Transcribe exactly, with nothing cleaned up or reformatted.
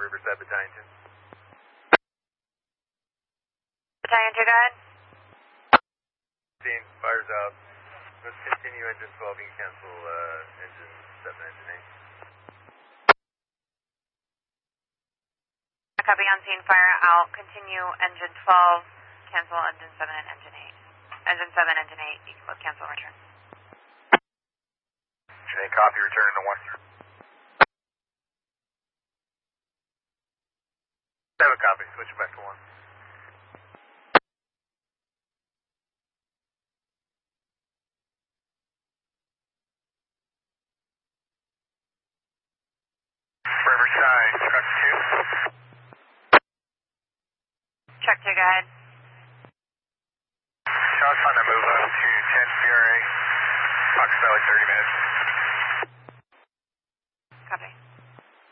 Riverside Battalion two. Battalion two, go ahead. Fires out. Let's continue engine twelve. You can cancel uh, engine seven, engine eight. Copy on scene, fire out. Continue engine twelve. Cancel engine seven and engine eight. Engine seven, engine eight. You can both cancel return. Engine eight, copy. Return to one. Seven, copy. Switch it back to one. Riverside, truck two. Truck two, go ahead. Shots on the move up to ten C R A. Approximately thirty minutes. Copy.